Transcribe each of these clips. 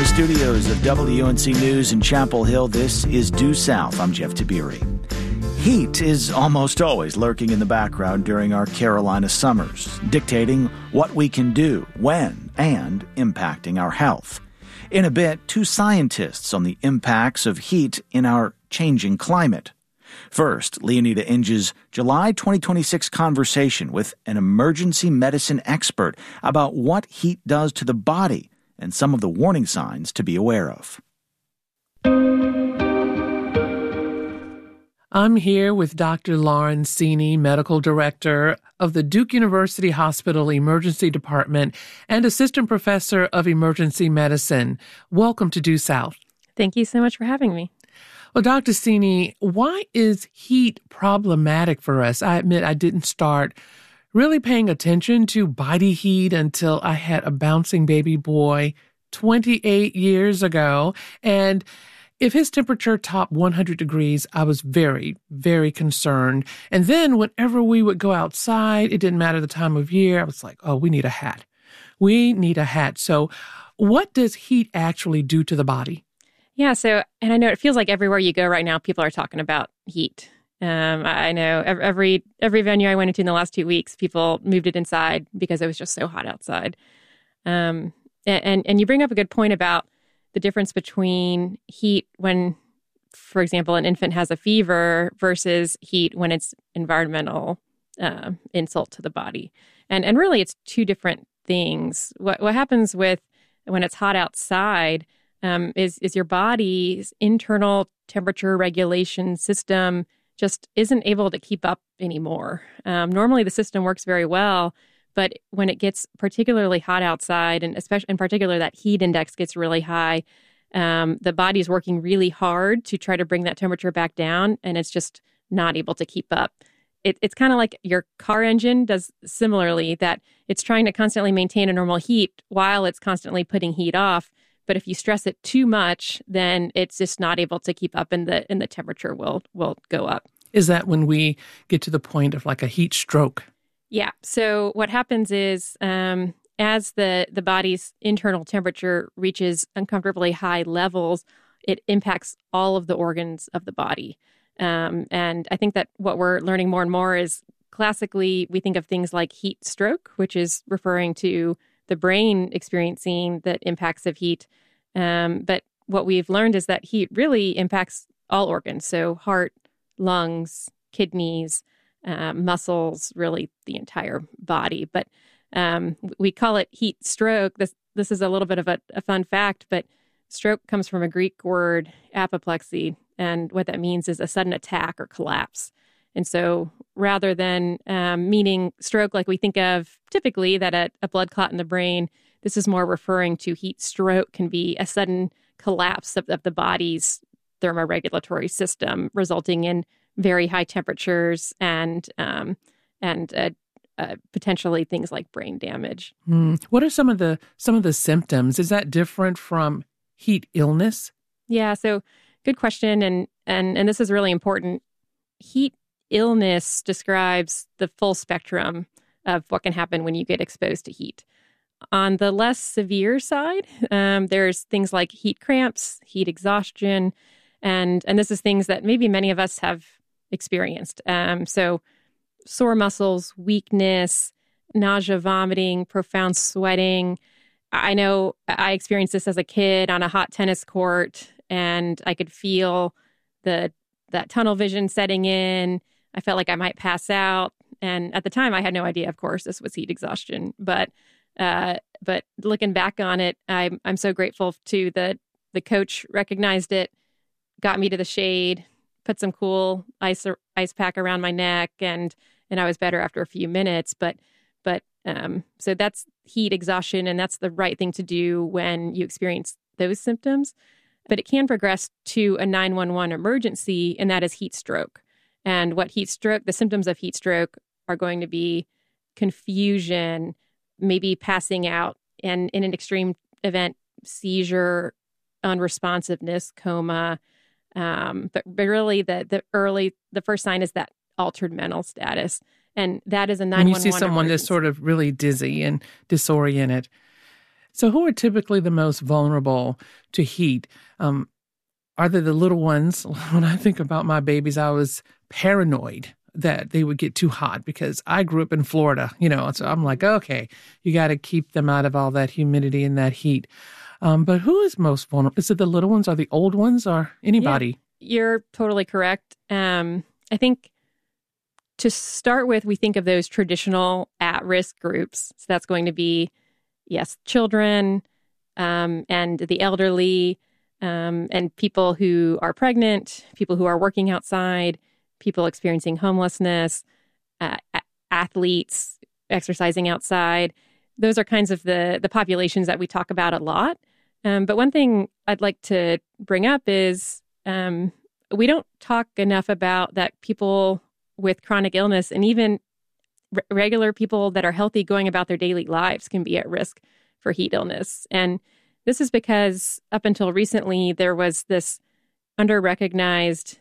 studios of WUNC News in Chapel Hill, this is Due South. I'm Jeff Tiberi. Heat is almost always lurking in the background during our Carolina summers, dictating what we can do, when, and impacting our health. In a bit, two scientists on the impacts of heat in our changing climate. First, Leonida Inge's July 2026 conversation with an emergency medicine expert about what heat does to the body and some of the warning signs to be aware of. I'm here with Dr. Lauren Cini, Medical Director of the Duke University Hospital Emergency Department and Assistant Professor of Emergency Medicine. Welcome to Due South. Thank you so much for having me. Well, Dr. Cini, why is heat problematic for us? I admit I didn't start really paying attention to body heat until I had a bouncing baby boy 28 years ago. And if his temperature topped 100 degrees, I was very, very concerned. And then whenever we would go outside, it didn't matter the time of year, I was like, oh, we need a hat. We need a hat. So what does heat actually do to the body? Yeah, and I know it feels like everywhere you go right now, people are talking about heat. I know every venue I went into in the last 2 weeks, people moved it inside because it was just so hot outside. And you bring up a good point about the difference between heat when, for example, an infant has a fever versus heat when it's environmental insult to the body. And really, it's two different things. What happens when it's hot outside is your body's internal temperature regulation system just isn't able to keep up anymore. Normally, the system works very well, but when it gets particularly hot outside, and especially in particular that heat index gets really high, the body is working really hard to try to bring that temperature back down, and it's just not able to keep up. It's kind of like your car engine does similarly, that it's trying to constantly maintain a normal heat while it's constantly putting heat off. But if you stress it too much, then it's just not able to keep up, and the temperature will go up. Is that when we get to the point of like a heat stroke? Yeah. So what happens is as the body's internal temperature reaches uncomfortably high levels, it impacts all of the organs of the body. And I think that what we're learning more and more is classically we think of things like heat stroke, which is referring to the brain experiencing the impacts of heat. But what we've learned is that heat really impacts all organs. So heart, lungs, kidneys, muscles, really the entire body. But we call it heat stroke. This is a little bit of a fun fact, but stroke comes from a Greek word, apoplexy. And what that means is a sudden attack or collapse. And so rather than meaning stroke like we think of typically that a blood clot in the brain, this is more referring to heat stroke can be a sudden collapse of the body's thermoregulatory system, resulting in very high temperatures and potentially things like brain damage. What are some of the symptoms? Is that different from heat illness? Yeah, so good question, and this is really important. Heat illness describes the full spectrum of what can happen when you get exposed to heat. On the less severe side, there's things like heat cramps, heat exhaustion, and this is things that maybe many of us have experienced. So sore muscles, weakness, nausea, vomiting, profound sweating. I know I experienced this as a kid on a hot tennis court, and I could feel that tunnel vision setting in. I felt like I might pass out. And at the time, I had no idea, of course, this was heat exhaustion. But looking back on it, I'm so grateful to the coach recognized it, got me to the shade, put some cool ice pack around my neck, and I was better after a few minutes. But so that's heat exhaustion, and that's the right thing to do when you experience those symptoms. But it can progress to a 911 emergency, and that is heat stroke. And the symptoms of heat stroke are going to be confusion, maybe passing out, and in an extreme event, seizure, unresponsiveness, coma. But really the first sign is that altered mental status. And that is a 911 When you see someone that's sort of really dizzy and disoriented. So who are typically the most vulnerable to heat? Are they the little ones? When I think about my babies, I was paranoid that they would get too hot because I grew up in Florida, so I'm like, okay, you got to keep them out of all that humidity and that heat. But who is most vulnerable? Is it the little ones or the old ones or anybody? Yeah, you're totally correct. I think to start with, we think of those traditional at-risk groups. So that's going to be, yes, children and the elderly and people who are pregnant, people who are working outside, people experiencing homelessness, athletes exercising outside. Those are kinds of the populations that we talk about a lot. But one thing I'd like to bring up is we don't talk enough about that people with chronic illness and even regular people that are healthy going about their daily lives can be at risk for heat illness. And this is because up until recently, there was this under-recognized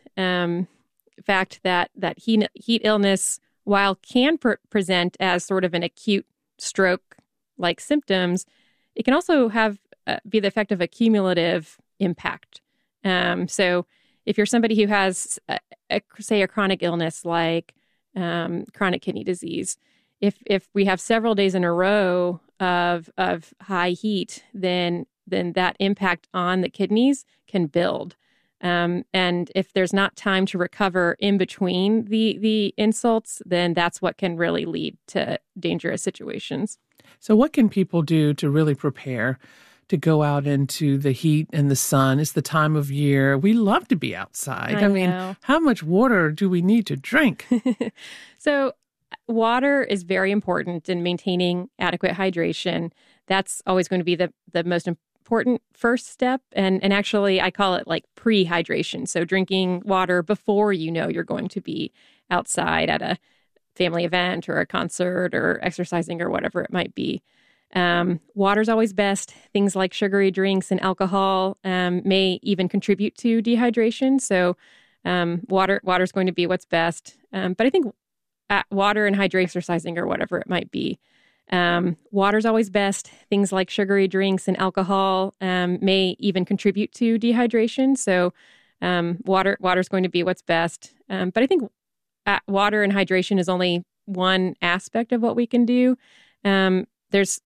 fact that heat illness, while can present as sort of an acute stroke-like symptoms, it can also have be the effect of a cumulative impact. So if you're somebody who has, say, a chronic illness like chronic kidney disease, if we have several days in a row of high heat, then that impact on the kidneys can build. And if there's not time to recover in between the insults, then that's what can really lead to dangerous situations. So what can people do to really prepare to go out into the heat and the sun? It's the time of year. We love to be outside. I mean, how much water do we need to drink? So water is very important in maintaining adequate hydration. That's always going to be the most important first step. And actually, I call it like pre-hydration. So drinking water before you know you're going to be outside at a family event or a concert or exercising or whatever it might be. Water's always best. Things like sugary drinks and alcohol may even contribute to dehydration. So water's going to be what's best. But I think water and exercising or whatever it might be. Water's always best. Things like sugary drinks and alcohol may even contribute to dehydration. So water's going to be what's best. But I think water and hydration is only one aspect of what we can do. There's